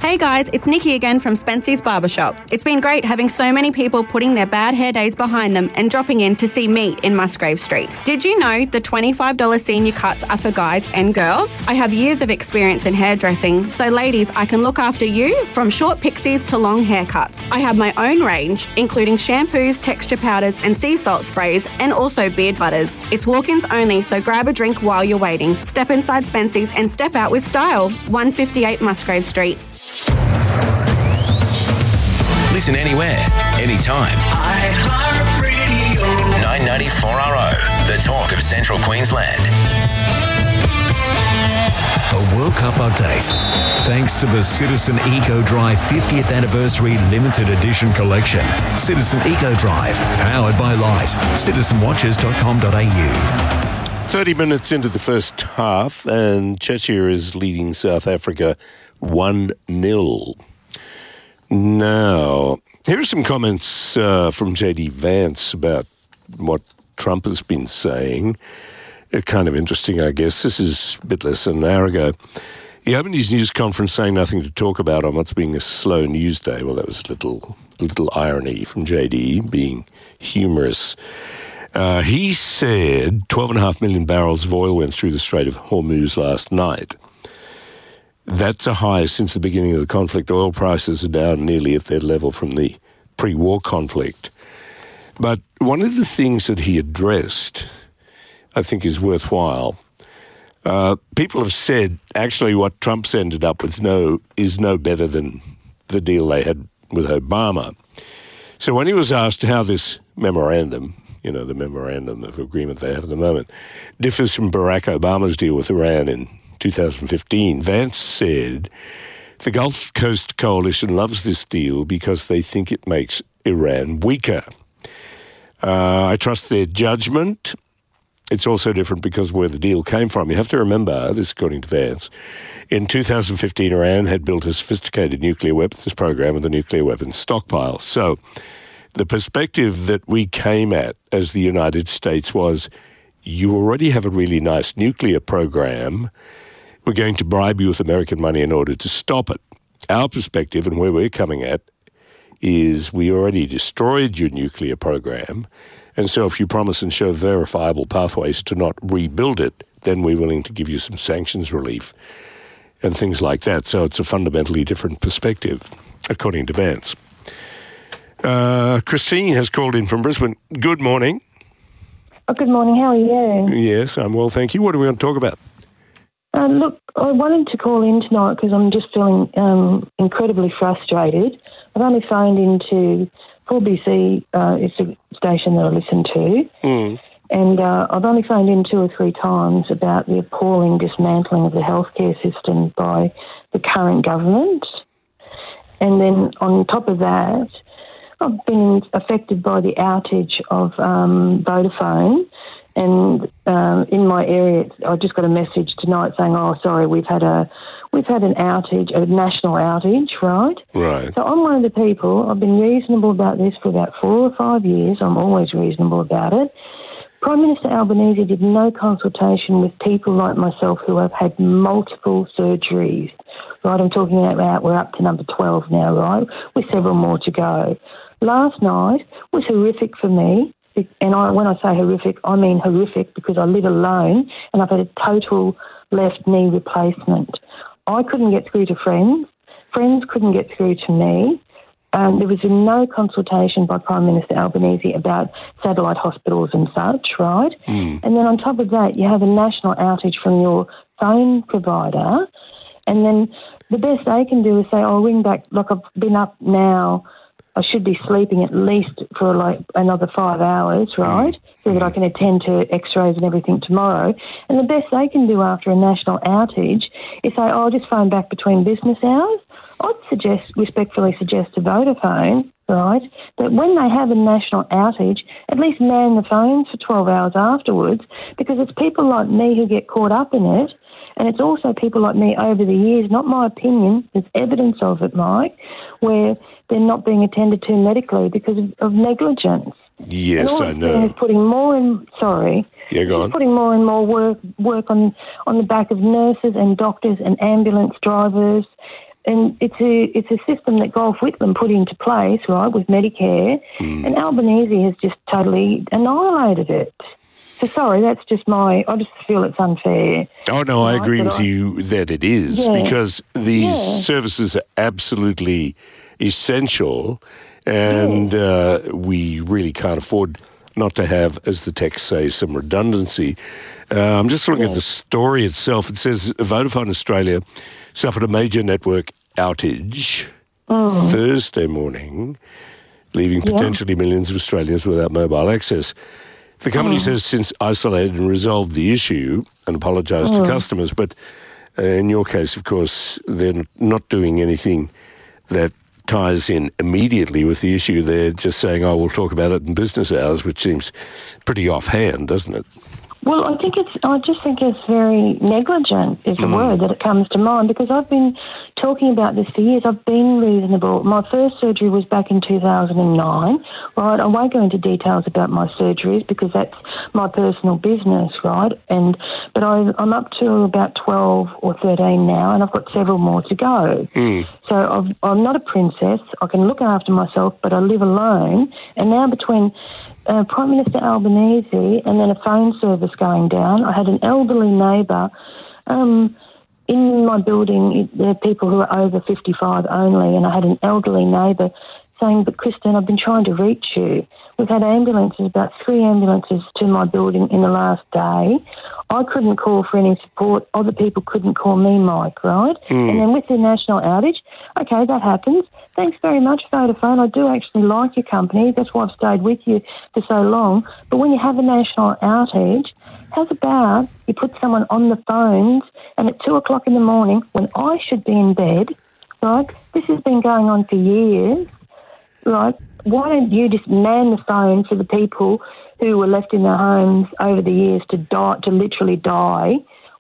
Hey guys, it's Nikki again from Spency's Barbershop. It's been great having so many people putting their bad hair days behind them and dropping in to see me in Musgrave Street. Did you know the $25 senior cuts are for guys and girls? I have years of experience in hairdressing, so ladies, I can look after you from short pixies to long haircuts. I have my own range, including shampoos, texture powders and sea salt sprays, and also beard butters. It's walk-ins only, so grab a drink while you're waiting. Step inside Spency's and step out with style. 158 Musgrave Street. Listen anywhere, anytime. iHeartRadio. 994RO, the talk of Central Queensland. A World Cup update. Thanks to the Citizen Eco Drive 50th Anniversary Limited Edition Collection. Citizen Eco Drive, powered by Light. citizenwatches.com.au. 30 minutes into the first half, and Cheshire is leading South Africa 1-0. Now, here are some comments from J.D. Vance about what Trump has been saying. Kind of interesting, I guess. This is a bit less than an hour ago. He opened his news conference saying nothing to talk about on what's being a slow news day. Well, that was a little irony from J.D., being humorous. He said 12.5 million barrels of oil went through the Strait of Hormuz last night. That's a high since the beginning of the conflict. Oil prices are down nearly at their level from the pre-war conflict. But one of the things that he addressed, I think, is worthwhile. People have said, actually, what Trump's ended up with is no better than the deal they had with Obama. So when he was asked how this memorandum, the memorandum of agreement they have at the moment, differs from Barack Obama's deal with Iran in 2015, Vance said, the Gulf Coast Coalition loves this deal because they think it makes Iran weaker. I trust their judgment. It's also different because where the deal came from. You have to remember, this according to Vance, in 2015, Iran had built a sophisticated nuclear weapons program and the nuclear weapons stockpile. So the perspective that we came at as the United States was, you already have a really nice nuclear program. We're going to bribe you with American money in order to stop it. Our perspective and where we're coming at is we already destroyed your nuclear program, and so if you promise and show verifiable pathways to not rebuild it, then we're willing to give you some sanctions relief and things like that. So it's a fundamentally different perspective, according to Vance. Christine has called in from Brisbane. Good morning. Oh, good morning. How are you? Yes, I'm well, thank you. What do we want to talk about? Look, I wanted to call in tonight because I'm just feeling incredibly frustrated. I've only phoned into 4BC, it's a station that I listen to, and I've only phoned in 2 or 3 times about the appalling dismantling of the healthcare system by the current government. And then on top of that, I've been affected by the outage of Vodafone. And in my area, I just got a message tonight saying, "Oh, sorry, we've had an outage, a national outage, right?" Right. So I'm one of the people. I've been reasonable about this for about 4 or 5 years. I'm always reasonable about it. Prime Minister Albanese did no consultation with people like myself who have had multiple surgeries. Right, I'm talking about we're up to number 12 now, right? With several more to go. Last night was horrific for me. And when I say horrific, I mean horrific because I live alone and I've had a total left knee replacement. I couldn't get through to friends. Friends couldn't get through to me. There was no consultation by Prime Minister Albanese about satellite hospitals and such, right? And then on top of that, you have a national outage from your phone provider. And then the best they can do is say, "I'll ring back, like I've been up now, I should be sleeping at least for like another 5 hours, right, so that I can attend to x-rays and everything tomorrow." And the best they can do after a national outage is say, "Oh, I'll just phone back between business hours." I'd respectfully suggest to Vodafone, right, that when they have a national outage, at least man the phones for 12 hours afterwards, because it's people like me who get caught up in it. And it's also people like me over the years, not my opinion, there's evidence of it, Mike, where they're not being attended to medically because of negligence. Yes, I know. It's putting more and putting more and more work on the back of nurses and doctors and ambulance drivers. And it's a system that Gough Whitlam put into place, right, with Medicare, and Albanese has just totally annihilated it. So sorry, that's just I just feel it's unfair. Oh, no, I agree with you that it is, because these services are absolutely essential, and we really can't afford not to have, as the text says, some redundancy. I'm just looking at the story itself. It says Vodafone Australia suffered a major network outage Thursday morning, leaving potentially millions of Australians without mobile access. The company says since isolated and resolved the issue and apologised to customers, but in your case, of course, they're not doing anything that ties in immediately with the issue. They're just saying, we'll talk about it in business hours, which seems pretty offhand, doesn't it? Well, I just think it's very negligent is the word that it comes to mind, because I've been talking about this for years. I've been reasonable. My first surgery was back in 2009, right? I won't go into details about my surgeries because that's my personal business, right? But I'm up to about 12 or 13 now, and I've got several more to go. So I'm not a princess. I can look after myself, but I live alone. And now between Prime Minister Albanese and then a phone service going down, I had an elderly neighbour in my building. There are people who are over 55 only, and I had an elderly neighbour saying, "But Christine, I've been trying to reach you." We've had ambulances, about 3 ambulances to my building in the last day. I couldn't call for any support. Other people couldn't call me, Mike, right? And then with the national outage, okay, that happens. Thanks very much, Vodafone. I do actually like your company. That's why I've stayed with you for so long. But when you have a national outage, how's about you put someone on the phones, and at 2 o'clock in the morning, when I should be in bed, right, this has been going on for years, right, why don't you just man the phone for the people who were left in their homes over the years to literally die,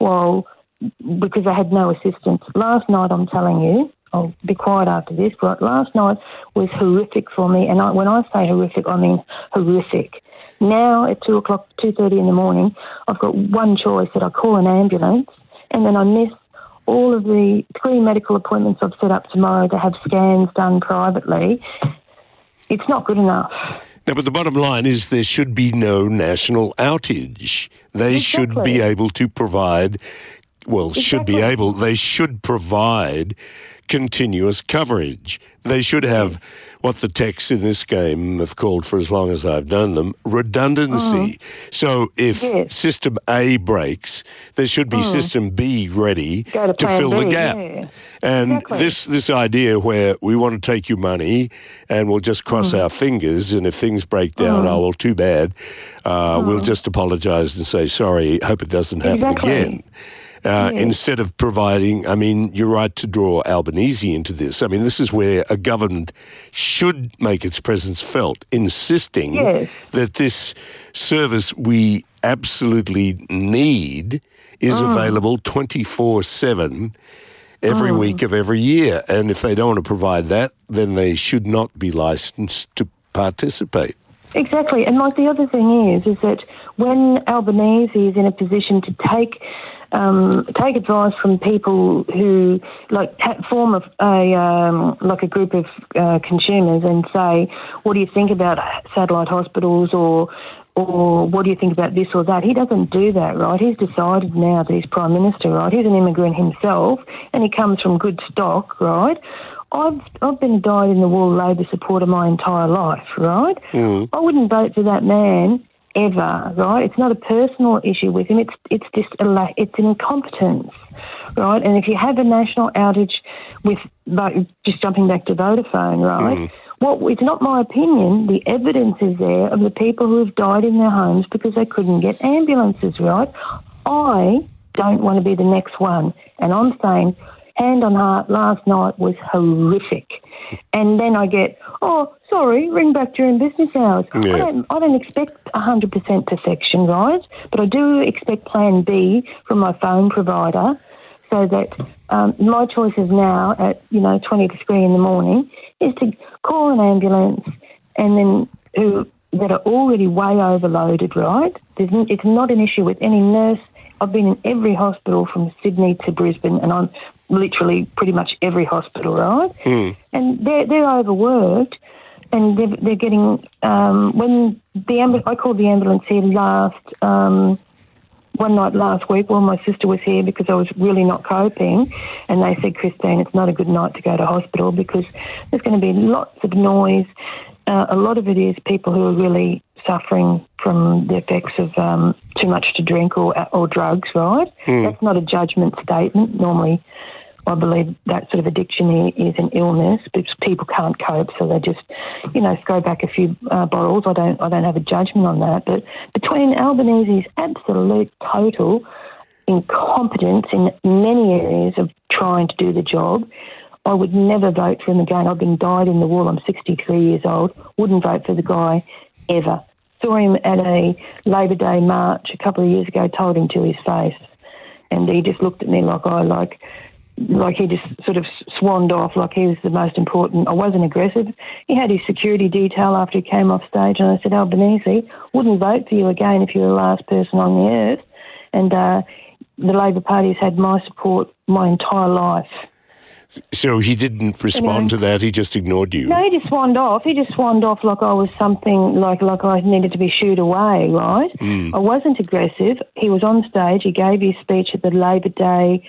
because they had no assistance. Last night, I'm telling you, I'll be quiet after this, but last night was horrific for me, and when I say horrific, I mean horrific. Now at 2:30 in the morning, I've got one choice, that I call an ambulance, and then I miss all of the 3 medical appointments I've set up tomorrow to have scans done privately. It's not good enough. No, but the bottom line is there should be no national outage. They should be able to provide, they should provide continuous coverage. They should have what the texts in this game have called, for as long as I've done them, redundancy. So if System A breaks, there should be System B ready to fill the gap. Yeah. And this idea where we want to take your money and we'll just cross our fingers, and if things break down, too bad, we'll just apologise and say, sorry, hope it doesn't happen again. Instead of providing, you're right to draw Albanese into this. This is where a government should make its presence felt, insisting that this service we absolutely need is available 24/7 every week of every year. And if they don't want to provide that, then they should not be licensed to participate. Exactly. And the other thing is that when Albanese is in a position to take advice from people who form a group of consumers and say, what do you think about satellite hospitals, or what do you think about this or that? He doesn't do that, right? He's decided now that he's Prime Minister, right? He's an immigrant himself, and he comes from good stock, right? I've been a dyed-in-the-wool Labor supporter my entire life, right? I wouldn't vote for that man ever, right? It's not a personal issue with him. It's just it's an incompetence, right? And if you have a national outage just jumping back to Vodafone, right? It's not my opinion. The evidence is there of the people who have died in their homes because they couldn't get ambulances, right? I don't want to be the next one, and I'm saying, hand on heart, last night was horrific. And then I get, sorry, ring back during business hours. Yeah. I don't expect 100% perfection, right? But I do expect plan B from my phone provider, so that my choices now at 20 to 3 in the morning is to call an ambulance, and then that are already way overloaded, right? It's not an issue with any nurse. I've been in every hospital from Sydney to Brisbane, and I'm literally pretty much every hospital, right? And they're overworked, and they're getting when I called the ambulance here one night last week while my sister was here because I was really not coping, and they said, Christine, it's not a good night to go to hospital because there's going to be lots of noise. A lot of it is people who are really suffering from the effects of too much to drink or drugs, right? That's not a judgment statement. Normally, I believe that sort of addiction is an illness, but people can't cope, so they just, throw back a few bottles. I don't have a judgment on that. But between Albanese's absolute total incompetence in many areas of trying to do the job, I would never vote for him again. I've been dyed in the wool. I'm 63 years old. Wouldn't vote for the guy ever. Saw him at a Labor Day march a couple of years ago, told him to his face. And he just looked at me like he just sort of swanned off like he was the most important. I wasn't aggressive. He had his security detail after he came off stage, and I said, Albanese, wouldn't vote for you again if you were the last person on the earth. And the Labor Party has had my support my entire life. So he didn't respond to that, he just ignored you? No, he just swanned off. He just swanned off like I was something, like I needed to be shooed away, right? I wasn't aggressive. He was on stage. He gave his speech at the Labor Day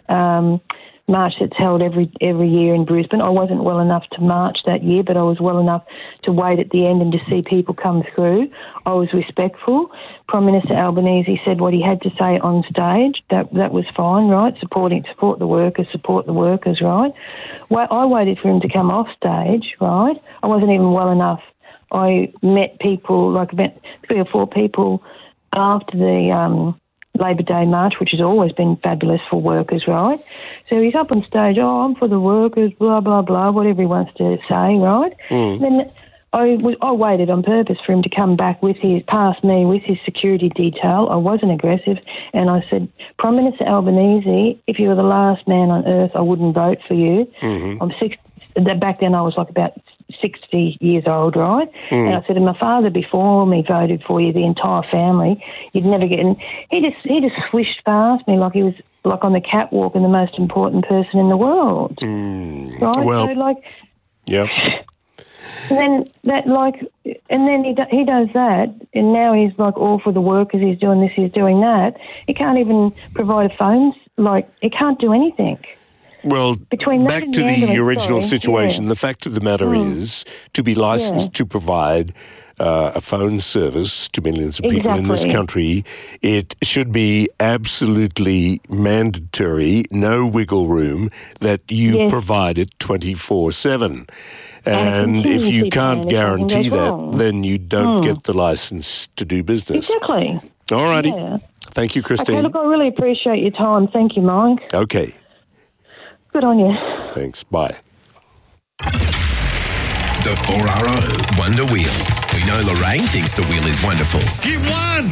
march that's held every year in Brisbane. I wasn't well enough to march that year, but I was well enough to wait at the end and to see people come through. I was respectful. Prime Minister Albanese said what he had to say on stage. That was fine, right? Support the workers, right? Well, I waited for him to come off stage, right? I wasn't even well enough. I met people, met 3 or 4 people after the Labor Day march, which has always been fabulous for workers, right? So he's up on stage, I'm for the workers, blah, blah, blah, whatever he wants to say, right? Then I waited on purpose for him to come back past me with his security detail. I wasn't aggressive, and I said, Prime Minister Albanese, if you were the last man on earth, I wouldn't vote for you. I'm 60. Back then I was like about 60 years old, right? And I said, my father before me voted for you, the entire family. You'd never get in. He just swished past me like he was like on the catwalk and the most important person in the world. Right? Well, so yeah. And then he does that, and now he's like all for the workers. He's doing this, he's doing that. He can't even provide a phone. He can't do anything. Well, back to the original situation, the fact of the matter is, to be licensed to provide a phone service to millions of people in this country, it should be absolutely mandatory, no wiggle room, that you provide it 24/7. And if you can't guarantee that, then you don't get the license to do business. Exactly. All righty. Yeah. Thank you, Christine. Okay, look, I really appreciate your time. Thank you, Mike. Okay. Good on you. Thanks. Bye. The 4RO Wonder Wheel. We know Lorraine thinks the wheel is wonderful. You've won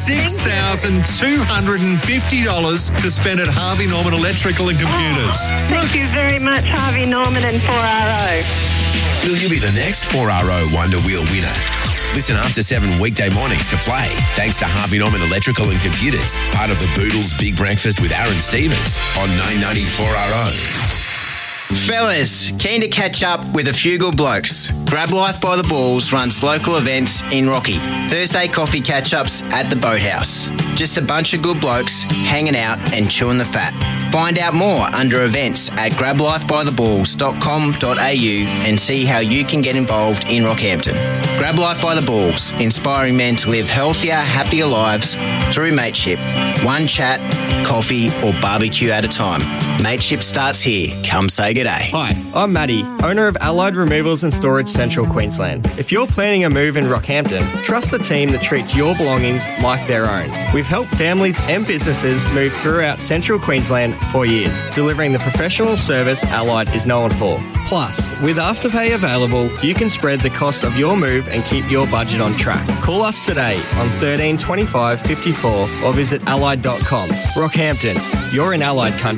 $6,250 to spend at Harvey Norman Electrical and Computers. Thank you very much, Harvey Norman and 4RO. Will you be the next 4RO Wonder Wheel winner? Listen after 7 weekday mornings to play, thanks to Harvey Norman Electrical and Computers, part of the Boodles Big Breakfast with Aaron Stevens on 990 4RO. Fellas, keen to catch up with a few good blokes? Grab Life by the Balls runs local events in Rocky. Thursday coffee catch-ups at the Boathouse. Just a bunch of good blokes hanging out and chewing the fat. Find out more under events at grablifebytheballs.com.au and see how you can get involved in Rockhampton. Grab Life by the Balls, inspiring men to live healthier, happier lives through mateship. One chat, coffee or barbecue at a time. Mateship starts here. Come say good day. Hi, I'm Matty, owner of Allied Removals and Storage Central Queensland. If you're planning a move in Rockhampton, trust the team that treats your belongings like their own. We've helped families and businesses move throughout Central Queensland for years, delivering the professional service Allied is known for. Plus, with Afterpay available, you can spread the cost of your move and keep your budget on track. Call us today on 13 25 54 or visit allied.com. Rockhampton, you're in Allied country.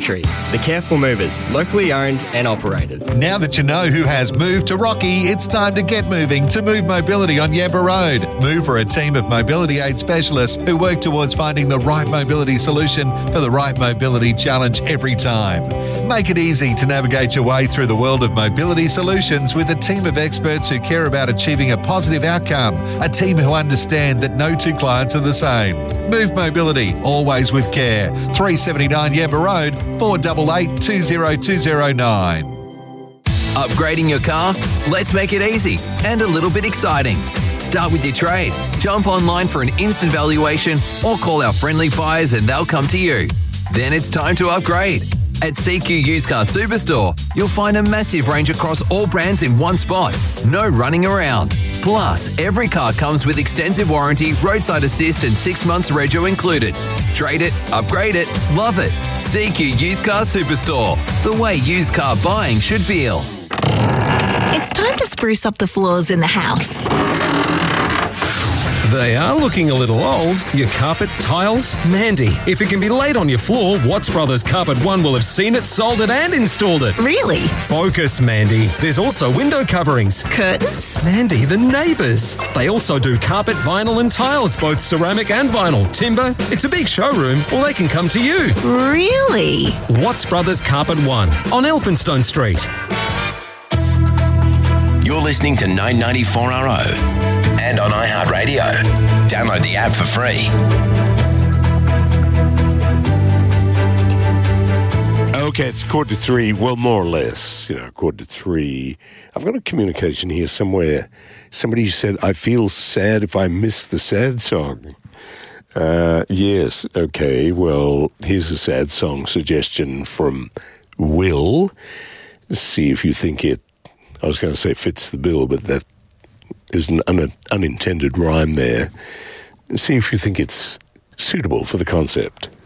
The Careful Movers, locally owned and operated. Now that you know who has moved to Rocky, it's time to get moving to Move Mobility on Yamba Road. Move are a team of mobility aid specialists who work towards finding the right mobility solution for the right mobility challenge every time. Make it easy to navigate your way through the world of mobility solutions with a team of experts who care about achieving a positive outcome. A team who understand that no two clients are the same. Move Mobility, always with care. 379 Yamba Road, 488 20209. Upgrading your car? Let's make it easy and a little bit exciting. Start with your trade. Jump online for an instant valuation or call our friendly buyers and they'll come to you. Then it's time to upgrade. At CQ Used Car Superstore, you'll find a massive range across all brands in one spot. No running around. Plus, every car comes with extensive warranty, roadside assist and 6 months rego included. Trade it, upgrade it, love it. CQ Used Car Superstore. The way used car buying should feel. It's time to spruce up the floors in the house. They are looking a little old. Your carpet, tiles? Mandy, if it can be laid on your floor, Watts Brothers Carpet One will have seen it, sold it and installed it. Really? Focus, Mandy. There's also window coverings. Curtains? Mandy, the neighbours. They also do carpet, vinyl and tiles, both ceramic and vinyl. Timber? It's a big showroom, or they can come to you. Really? Watts Brothers Carpet One on Elphinstone Street. You're listening to 994RO and on iHeartRadio. Download the app for free. Okay, it's 2:45. Well, more or less, 2:45. I've got a communication here somewhere. Somebody said, I feel sad if I miss the sad song. Yes, okay, well, here's a sad song suggestion from Will. See if you think it, I was going to say fits the bill, but that is an unintended rhyme there. See if you think it's suitable for the concept.